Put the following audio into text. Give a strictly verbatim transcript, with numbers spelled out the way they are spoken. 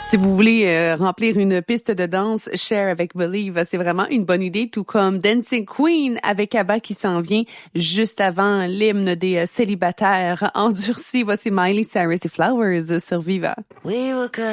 Si vous voulez euh, remplir une piste de danse, Cher avec Believe, c'est vraiment une bonne idée, tout comme Dancing Queen avec ABBA qui s'en vient juste avant l'hymne des euh, célibataires endurcis. Voici Miley Cyrus et Flowers sur Viva. We were good.